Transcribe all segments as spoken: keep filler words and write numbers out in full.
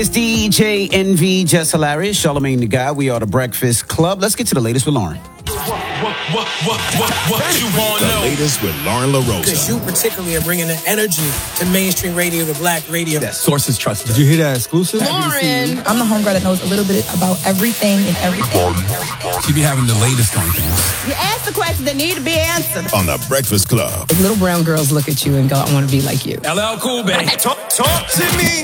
It's D J N V, Just Hilarious, Charlamagne the Guy. We are the Breakfast Club. Let's get to the latest with Lauren. What, what, what, what, what you want to know? The latest with Lauren LaRosa. Because you particularly are bringing the energy to mainstream radio, to black radio. Yes. Sources trusted. Did you hear that exclusive? Lauren. I'm the homegirl that knows a little bit about everything and everything. She be having the latest on things. You ask the questions that need to be answered. On the Breakfast Club. If little brown girls look at you and go, I want to be like you. L L Cool, baby. Talk, talk to me.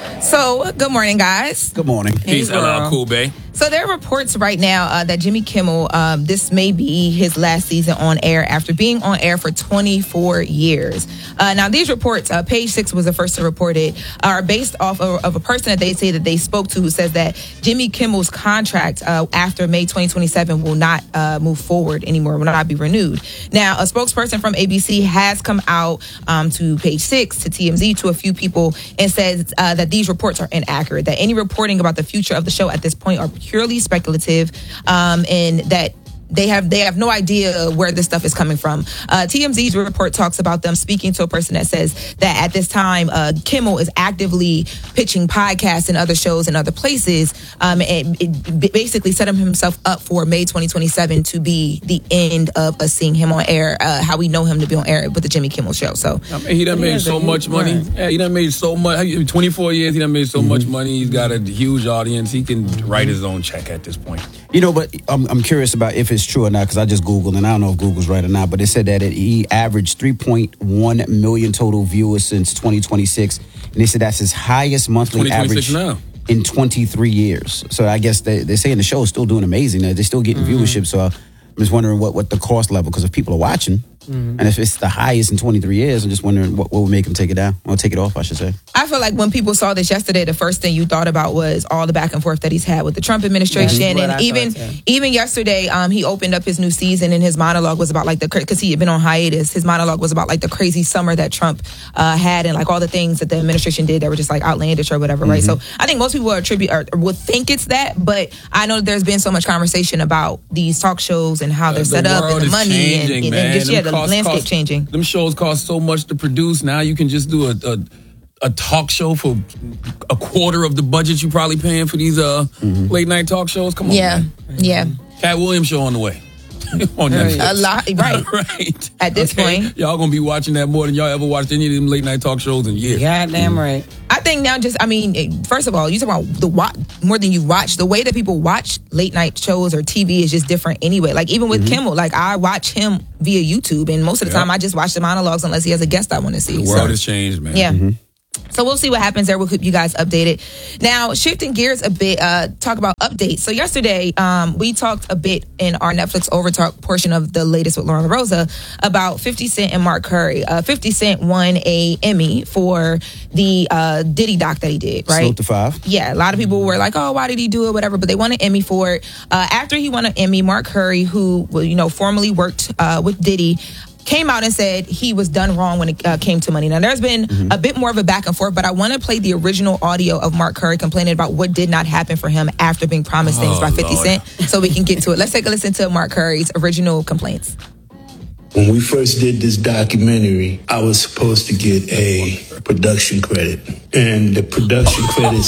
So, good morning, guys. Good morning. Peace, L L Cool, baby. So there are reports right now uh, that Jimmy Kimmel, um, this may be his last season on air after being on air for twenty-four years. Uh, now, these reports, uh, Page Six was the first to report it, are based off of, of a person that they say that they spoke to who says that Jimmy Kimmel's contract uh, after May twenty twenty-seven will not uh, move forward anymore, will not be renewed. Now, a spokesperson from A B C has come out um, to Page Six, to T M Z, to a few people, and says uh, that these reports are inaccurate, that any reporting about the future of the show at this point are purely speculative, um, and that They have they have no idea where this stuff is coming from. Uh, T M Z's report talks about them speaking to a person that says that at this time, uh, Kimmel is actively pitching podcasts and other shows in other places, um, and it basically set himself up for May twenty twenty-seven to be the end of us seeing him on air, uh, how we know him to be on air with the Jimmy Kimmel Show. So I mean, he done made so much money. Yeah, he done made so much. twenty-four years, he done made so mm-hmm. much money. He's got a huge audience. He can write his own check at this point. You know, but I'm, I'm curious about if it's true or not, because I just Googled, and I don't know if Google's right or not, but it said that it, he averaged three point one million total viewers since twenty twenty-six, and they said that's his highest monthly average now. in twenty-three years. So I guess they, they're saying the show is still doing amazing. They're still getting mm-hmm. viewership, so I'm just wondering what, what the cost level, because if people are watching, mm-hmm. and if it's the highest in twenty-three years, I'm just wondering what, what would make him take it down, or take it off, I should say. I feel like when people saw this yesterday, the first thing you thought about was all the back and forth that he's had with the Trump administration. And even even yesterday, um, he opened up his new season, and his monologue was about like the, because he had been on hiatus, his monologue was about like the crazy summer that Trump uh, had, and like all the things that the administration did that were just like outlandish or whatever, mm-hmm. right? So I think most people are attribute or would think it's that, but I know there's been so much conversation about these talk shows and how they're uh, the set up and the money changing, and, and, and just, yeah, the cost, landscape cost, changing. Them shows cost so much to produce. Now you can just do a, a a talk show for a quarter of the budget you're probably paying for these uh mm-hmm. late night talk shows. Come on, yeah, man. yeah. Cat Williams show on the way. on a lot, right? right. At this okay. point, y'all gonna be watching that more than y'all ever watched any of them late night talk shows in years. Goddamn mm-hmm. right. I think now, just I mean, first of all, you talk about the watch more than you watch. The way that people watch late night shows or T V is just different anyway. Like even with mm-hmm. Kimmel, like I watch him via YouTube, and most of the yep. time I just watch the monologues unless he has a guest I want to see. The world so, has changed, man. Yeah. Mm-hmm. So we'll see what happens there. We'll keep you guys updated. Now, shifting gears a bit, uh, talk about updates. So yesterday, um, we talked a bit in our Netflix Overtalk portion of the latest with Lauren LaRosa about fifty Cent and Mark Curry. Uh, fifty Cent won a Emmy for the uh, Diddy doc that he did, right? Salute to five. Yeah, a lot of people were like, oh, why did he do it, whatever, but they won an Emmy for it. Uh, after he won an Emmy, Mark Curry, who, well, you know, formerly worked uh, with Diddy, came out and said he was done wrong when it uh, came to money. Now, there's been mm-hmm. a bit more of a back and forth, but I want to play the original audio of Mark Curry complaining about what did not happen for him after being promised things oh, by fifty Lord. Cent, so we can get to it. Let's take a listen to Mark Curry's original complaints. When we first did this documentary, I was supposed to get a production credit. And the production credits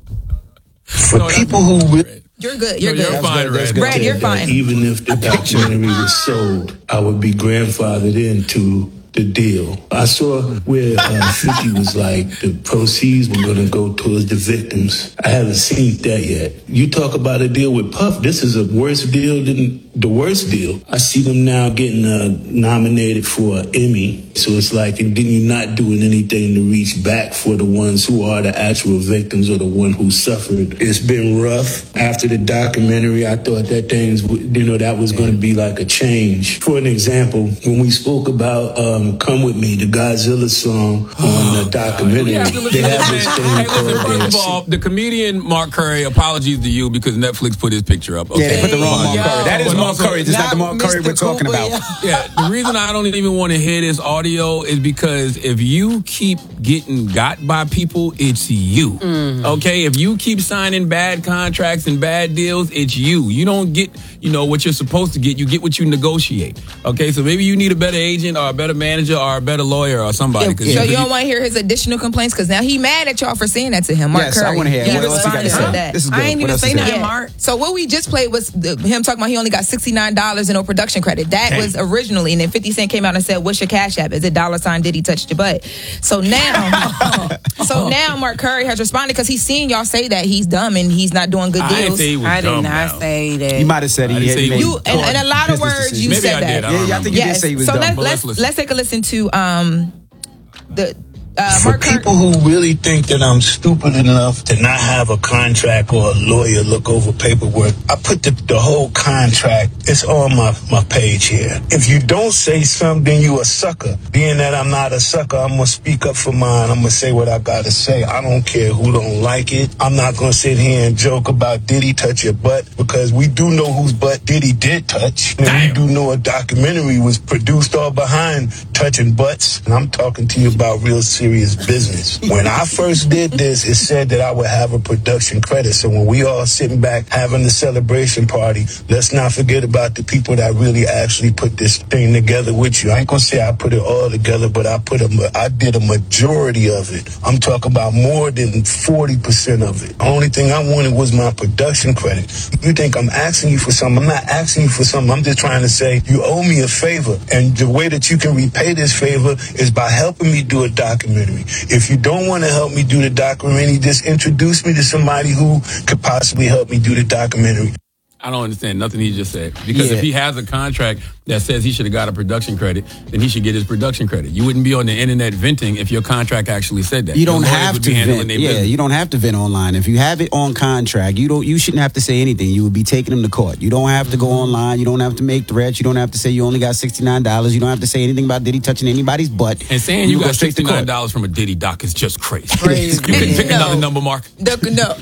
for no, people who... Re- You're good. You're no, good. You're fine, Red. Brad, you're fine. Even if the documentary was sold, I would be grandfathered into the deal. I saw where uh, fifty was like the proceeds were going to go towards the victims. I haven't seen that yet. You talk about a deal with Puff. This is a worse deal than the worst deal. I see them now getting uh, nominated for an Emmy. So it's like, and then you're not doing anything to reach back for the ones who are the actual victims or the one who suffered. It's been rough. After the documentary, I thought that things, you know, that was going to be like a change. For an example, when we spoke about um, Come With Me, the Godzilla song on the documentary, have they have this thing hey, called... listen, first of all, the comedian Mark Curry, apologies to you because Netflix put his picture up. Okay? Yeah, they put the wrong Mark Curry. That is but Mark Curry, just like the Mark Curry we're talking about. Yeah, the reason I don't even want to hear this audio is because if you keep getting got by people, it's you. Mm. Okay? If you keep signing bad contracts and bad deals, it's you. You don't get, you know, what you're supposed to get. You get what you negotiate. Okay? So maybe you need a better agent or a better manager or a better lawyer or somebody. Yeah, so you don't want to hear his additional complaints? Because now he mad at y'all for saying that to him, Mark yes, Curry. I want to hear. Yeah, what else you got to say? That. This is good. I ain't what even say nothing, Mark. So what we just played was the, him talking about he only got sixty-nine dollars in no production credit. That Dang. was originally, and then fifty Cent came out and said, "What's your cash app? Is it dollar sign Diddy touched your butt?" So now, so now Mark Curry has responded because he's seen y'all say that he's dumb and he's not doing good I deals. didn't say he was I did dumb not now. say that. You might have said he had made you, and, and a lot of words you Maybe said I that. did. I yeah, yeah, I think you yes. did say he was so dumb. let's But let's, let's let's take a listen to um the. Uh, For Mark Curry. people who really think that I'm stupid enough to not have a contract or a lawyer look over paperwork, I put the, the whole contract, it's on my, my page here. If you don't say something, then you a sucker. Being that I'm not a sucker, I'm going to speak up for mine. I'm going to say what I got to say. I don't care who don't like it. I'm not going to sit here and joke about Diddy touch your butt because we do know whose butt Diddy did touch. And we do know a documentary was produced all behind touching butts. And I'm talking to you about real serious business. When I first did this, it said that I would have a production credit. So when we all sitting back having the celebration party, let's not forget about the people that really actually put this thing together with you. I ain't gonna say I put it all together, but I put a, I did a majority of it. I'm talking about more than forty percent of it. The only thing I wanted was my production credit. You think I'm asking you for something? I'm not asking you for something. I'm just trying to say you owe me a favor. And the way that you can repay this favor is by helping me do a documentary. If you don't want to help me do the documentary, just introduce me to somebody who could possibly help me do the documentary. I don't understand nothing he just said. Because Yeah. if he has a contract that says he should have got a production credit, then he should get his production credit. You wouldn't be on the internet venting if your contract actually said that. You don't Your lawyers have would to be handling vent. their Yeah, business. you don't have to vent online. If you have it on contract, you don't. You shouldn't have to say anything. You would be taking them to court. You don't have to go online. You don't have to make threats. You don't have to say you only got sixty-nine dollars. You don't have to say anything about Diddy touching anybody's butt. And saying you, go got straight to court. sixty-nine dollars from a Diddy doc is just crazy. Crazy. You can pick No. another number, Mark. The, no.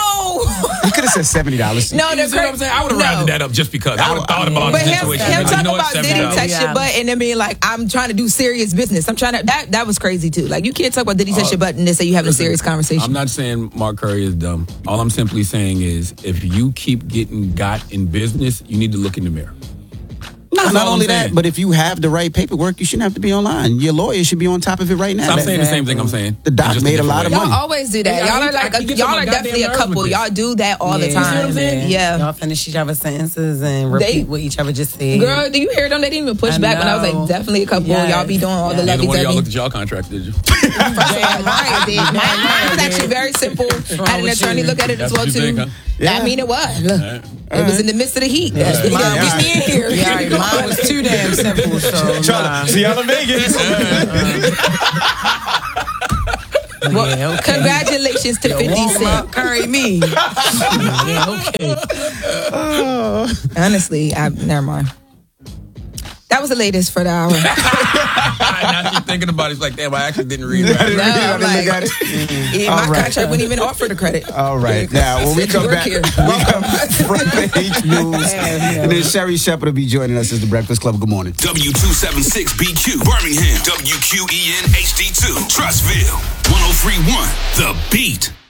Oh. You could have said seventy dollars. No, You the see what I'm saying? I would have no. rounded that up just because. I would have thought about But the him, situation. him But you talking know what? about Diddy seventy dollars. touch your Yeah. butt and then being like, I'm trying to do serious business. I'm trying to, that that was crazy too. Like, you can't talk about Diddy touch Uh, your butt and then say you having a serious conversation. I'm not saying Mark Curry is dumb. All I'm simply saying is if you keep getting got in business, you need to look in the mirror. No, That's not all only I'm that, saying. but if you have the right paperwork, you shouldn't have to be online. Your lawyer should be on top of it right now. So I'm That- saying the same thing I'm saying. The doc Just made a different lot of way. money. Y'all always do that. Yeah, Y'all I- are like, I- I get y'all on my are definitely goddamn a nerves couple. with Y'all this. do that all the Yeah, time. man. Yeah. Y'all finish each other's sentences and repeat They- what each other just said. Girl, do you hear them? They didn't even push I back when I was know. like, definitely a couple. Yes. Y'all be doing all the Yeah. Neither one of y'all lovey-dovey. looked at y'all contract, did you? First of all, Mariah did. Mine, mine was actually very simple. wrong Had an with attorney you? look at it That's as well what you too. think, huh? I mean, it was. Look, it was in the midst of the heat. That's the Mine mine was- was me in here. Yeah, mine was too damn simple. So nah. See y'all in Vegas. Well, Yeah, okay. congratulations to fifty Walmart Cent. Curry me. Yeah, okay. Honestly, I never mind. That was the latest for the hour. Now she's thinking about it. It's like, damn, I actually didn't read that. No, I'm like, Look at it. yeah, my All right. contract wouldn't even offer the credit. All right. Now, when we come Work back, here. we come back front page news. And then Sherry Shepherd will be joining us as the Breakfast Club. Good morning. W two seventy-six B Q, Birmingham. W Q E N H D two, Trussville. one oh three point one, The Beat.